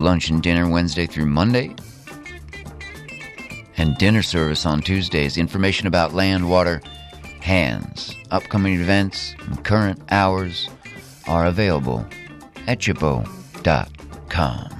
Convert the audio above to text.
lunch and dinner Wednesday through Monday, and dinner service on Tuesdays. Information about land, water, hands, upcoming events, and current hours are available at jippo.com.